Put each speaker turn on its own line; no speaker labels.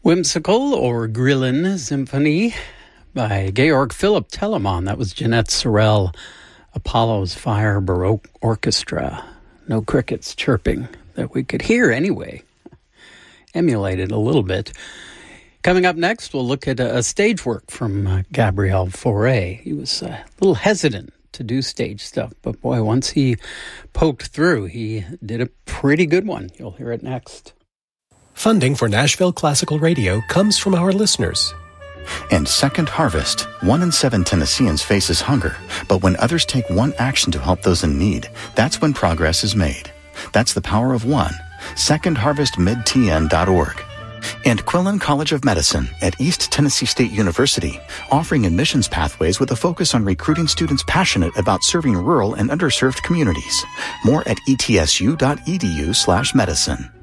Whimsical or Grillen Symphony by Georg Philipp Telemann. That was Jeanette Sorel, Apollo's Fire Baroque Orchestra. No crickets chirping that we could hear anyway. Emulated a little bit. Coming up next, we'll look at a stage work from Gabriel Fauré. He was a little hesitant to do stage stuff, but boy, once he poked through, he did a pretty good one. You'll hear it next.
Funding for Nashville Classical Radio comes from our listeners.
And Second Harvest, 1 in 7 Tennesseans faces hunger, but when others take one action to help those in need, that's when progress is made. That's the power of one. SecondHarvestMidTN.org. And Quillen College of Medicine at East Tennessee State University, offering admissions pathways with a focus on recruiting students passionate about serving rural and underserved communities. More at etsu.edu/medicine.